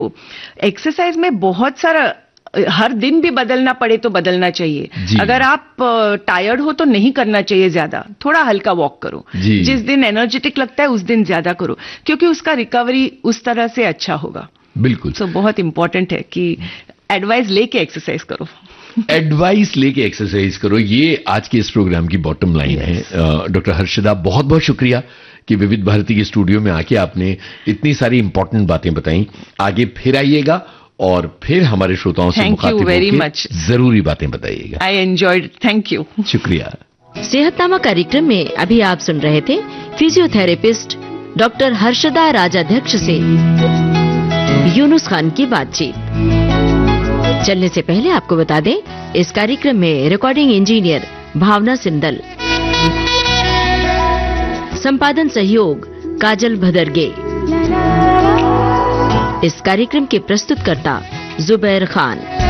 Exercise में बहुत सारा, हर दिन भी बदलना पड़े तो बदलना चाहिए। अगर आप टायर्ड हो तो नहीं करना चाहिए ज्यादा, थोड़ा हल्का वॉक करो। जिस दिन एनर्जेटिक लगता है उस दिन ज्यादा करो, क्योंकि उसका रिकवरी उस तरह से अच्छा होगा। बिल्कुल। तो बहुत इंपॉर्टेंट है कि एडवाइस लेके एक्सरसाइज करो। एडवाइस लेके एक्सरसाइज करो, ये आज के इस प्रोग्राम की बॉटम लाइन है। डॉक्टर हर्षदा, बहुत बहुत शुक्रिया कि विविध भारती के स्टूडियो में आके आपने इतनी सारी इंपॉर्टेंट बातें बताई। आगे फिर आइएगा और फिर हमारे श्रोताओं से मुखातिब होकर जरूरी बातें बताइएगा। I enjoyed, thank you. शुक्रिया। सेहतनामा कार्यक्रम में अभी आप सुन रहे थे फिजियोथेरेपिस्ट डॉक्टर हर्षदा राजाध्यक्ष से यूनुस खान की बातचीत। चलने से पहले आपको बता दें, इस कार्यक्रम में रिकॉर्डिंग इंजीनियर भावना सिंदल, संपादन सहयोग काजल भदरगे, इस कार्यक्रम के प्रस्तुतकर्ता जुबैर खान।